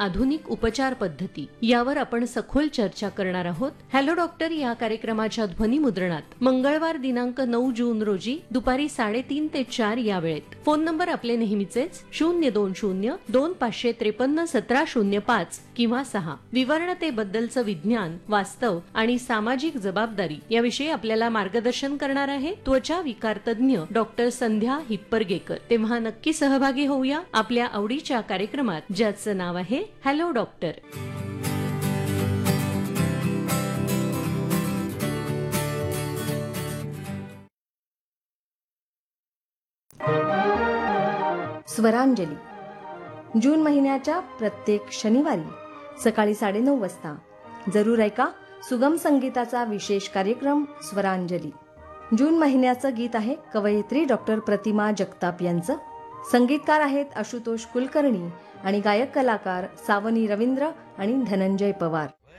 आधुनिक उपचार पद्धती यावर आपण सखोल चर्चा करणार आहोत. हॅलो डॉक्टर या कार्यक्रमाच्या ध्वनिमुद्रणात मंगळवार दिनांक 9 जून रोजी दुपारी 3:30 ते 4 या वेळेत. फोन नंबर आपले नेहमीचेच 02025531705 किंवा 6. विवर्णतेबद्दलचं विज्ञान, वास्तव आणि सामाजिक जबाबदारी याविषयी आपल्याला मार्गदर्शन करणार आहे त्वचा विकार तज्ञ डॉक्टर संध्या हिप्परगेकर. तेव्हा नक्की सहभागी होऊया आपल्या आवडीच्या कार्यक्रमात, ज्याचं नाव आहे हॅलो डॉक्टर. स्वरांजली जून महिन्याच्या प्रत्येक शनिवारी सकाळी 9:30 वाजता जरूर ऐका सुगम संगीताचा विशेष कार्यक्रम स्वरांजली. जून महिन्याचं गीत आहे कवयित्री डॉक्टर प्रतिमा जगताप यांचं. संगीतकार आहेत आशुतोष कुलकर्णी आणि गायक कलाकार सावनी रवींद्र आणि धनंजय पवार.